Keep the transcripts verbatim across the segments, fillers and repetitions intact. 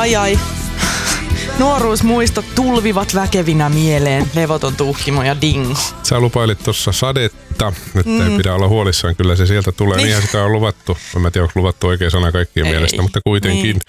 Ai ai. Nuoruusmuistot tulvivat väkevinä mieleen. Levoton tuhkimo ja dingo. Sä lupailit tuossa sadetta, että mm. ei pidä olla huolissaan. Kyllä se sieltä tulee. Niin. Niinhän sitä on luvattu. Mä en tiedä, onko luvattu oikea sana kaikkien ei. mielestä, mutta kuitenkin niin.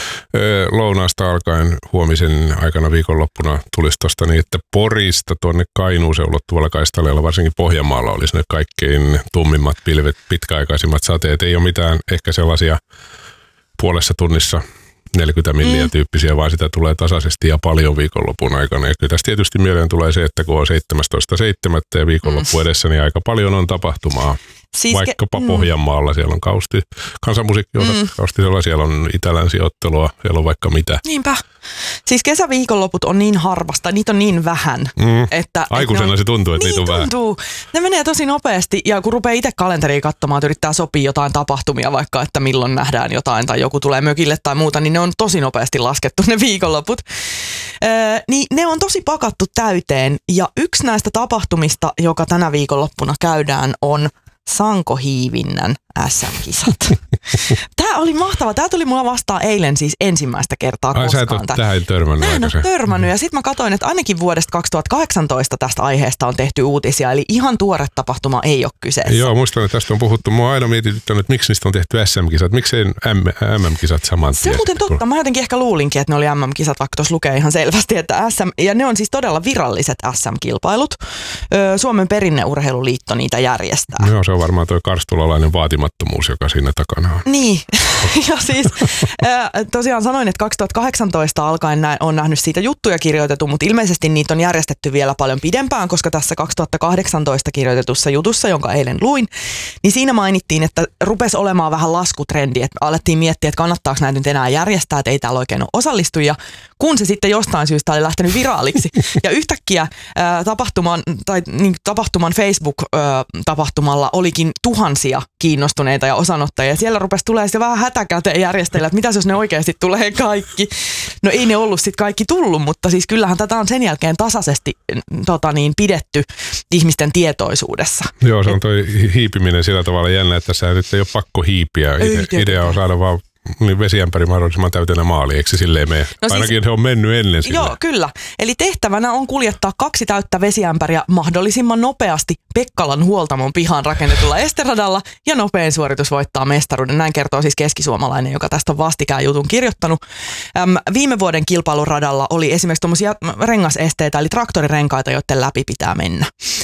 Lounaasta alkaen huomisen aikana viikonloppuna tulisi tuosta niin, että Porista tuonne Kainuuseen ulottuvalla kaistaleella, varsinkin Pohjanmaalla, olisi ne kaikkein tummimmat pilvet, pitkäaikaisimmat sateet. Ei ole mitään ehkä sellaisia puolessa tunnissa neljäkymmentä milliä mm. tyyppisiä, vaan sitä tulee tasaisesti ja paljon viikonlopun aikana. Ja kyllä tässä tietysti mieleen tulee se, että kun on seitsemästoista seitsemättä ja viikonloppu mm. edessä, niin aika paljon on tapahtumaa. Siis Vaikkapa ke- Pohjanmaalla, siellä on kausti, kansanmusiikkiosat, mm. kaustisella, siellä on itä-länsiottelua, siellä on vaikka mitä. Niinpä. Siis kesäviikonloput on niin harvasta, niitä on niin vähän. Mm. Että, Aikuisena on, se tuntuu, että niin niitä on tuntuu. vähän. Ne menee tosi nopeasti ja kun rupeaa itse kalenteria katsomaan, että yrittää sopia jotain tapahtumia, vaikka että milloin nähdään jotain tai joku tulee mökille tai muuta, niin ne on tosi nopeasti laskettu ne viikonloput. Öö, niin ne on tosi pakattu täyteen ja yksi näistä tapahtumista, joka tänä viikonloppuna käydään, on sankohiivinnän äs äm-kisat. Tämä oli mahtava. Tämä tuli mulla vastaan eilen siis ensimmäistä kertaa Ai, koskaan. Ai sä et ole tähän törmännyt. Mä en ole törmännyt. Ja sitten mä katsoin, että ainakin vuodesta kaksituhattakahdeksantoista tästä aiheesta on tehty uutisia. Eli ihan tuore tapahtuma ei ole kyseessä. Joo, muistan, että tästä on puhuttu. Mua on aina mietityttänyt, että miksi niistä on tehty äs äm-kisat. Miksei äm äm-kisat saman tien? Se on muuten totta. Mä jotenkin ehkä luulinkin, että ne oli äm äm-kisat, vaikka tuossa lukee ihan selvästi, että äs äm... Ja ne on siis todella viralliset äs äm-kilpailut. Suomen perinneurheiluliitto niitä järjestää. Joo, se on varmaan tuo karstulalainen vaatimattomuus, joka siinä takana on. Niin, ja siis äh, tosiaan sanoin, että kaksituhattakahdeksantoista alkaen nä- on nähnyt siitä juttuja kirjoitettu, mutta ilmeisesti niitä on järjestetty vielä paljon pidempään, koska tässä kaksituhattakahdeksantoista kirjoitetussa jutussa, jonka eilen luin, niin siinä mainittiin, että rupesi olemaan vähän laskutrendi, että alettiin miettiä, että kannattaako näitä nyt enää järjestää, että ei täällä oikein ole osallistujia, kun se sitten jostain syystä oli lähtenyt viraaliksi. Ja yhtäkkiä äh, tapahtuman, tai, niin, tapahtuman Facebook-tapahtumalla olikin tuhansia kiinnostuneita ja osanottajia. Siellä rupesi tulee sitten vähän hätäkäteen järjestellä, että mitäs jos ne oikeasti tulee kaikki. No ei ne ollut sitten kaikki tullut, mutta siis kyllähän tätä on sen jälkeen tasaisesti tota niin, pidetty ihmisten tietoisuudessa. Joo, se on toi hiipiminen sillä tavalla jännä, että tässä nyt ei ole pakko hiipiä. Ide- idea on saada vaan niin vesiämpäri mahdollisimman täytenä maali, eikö se silleen mene? No ainakin siis, he on mennyt ennen silleen. Joo, kyllä. Eli tehtävänä on kuljettaa kaksi täyttä vesiämpäriä mahdollisimman nopeasti Pekkalan huoltamon pihaan rakennetulla esteradalla ja nopein suoritus voittaa mestaruuden. Näin kertoo siis keskisuomalainen, joka tästä on vastikään jutun kirjoittanut. Äm, viime vuoden kilpailuradalla oli esimerkiksi tuommoisia rengasesteitä, eli traktorirenkaita, joiden läpi pitää mennä.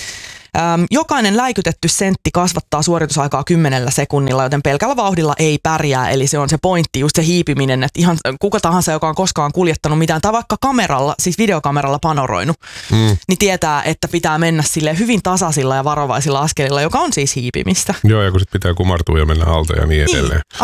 Ähm, jokainen läikytetty sentti kasvattaa suoritusaikaa kymmenellä sekunnilla, joten pelkällä vauhdilla ei pärjää. Eli se on se pointti, just se hiipiminen, että ihan kuka tahansa, joka on koskaan kuljettanut mitään, tai vaikka kameralla, siis videokameralla panoroinut, mm. niin tietää, että pitää mennä sille hyvin tasaisilla ja varovaisilla askelilla, joka on siis hiipimistä. Joo, ja kun sit pitää kumartua ja mennä alta ja niin edelleen. Niin.